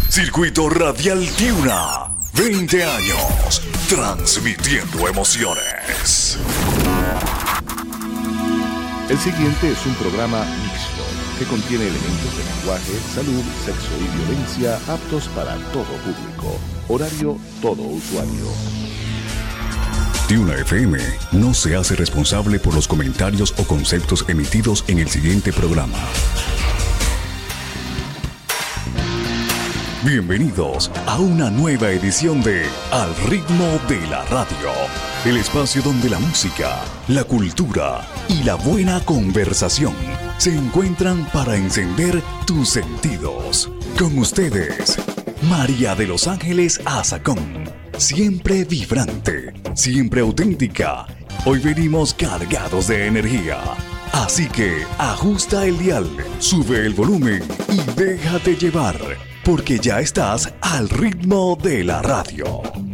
Circuito Radial Tiuna. 20 años transmitiendo emociones. El siguiente es un programa mixto que contiene elementos de lenguaje, salud, sexo y violencia aptos para todo público. Horario todo usuario. Tiuna FM no se hace responsable por los comentarios o conceptos emitidos en el siguiente programa. Bienvenidos a una nueva edición de Al Ritmo de la Radio, el espacio donde la música, la cultura y la buena conversación se encuentran para encender tus sentidos. Con ustedes, María de los Ángeles Azacón, siempre vibrante, siempre auténtica. Hoy venimos cargados de energía. Así que ajusta el dial, sube el volumen y déjate llevar, porque ya estás al ritmo de la radio.